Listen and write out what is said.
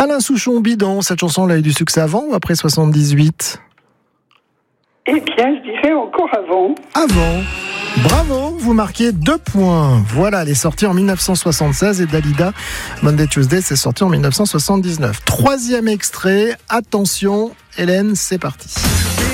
Alain Souchon, Bidon, cette chanson elle a eu du succès avant ou après 78 ? Eh bien, je dirais encore avant. Avant. Bravo, vous marquez 2 points. Voilà, elle est sortie en 1976 et Dalida, Monday Tuesday, c'est sorti en 1979. 3e extrait, attention, Hélène, c'est parti.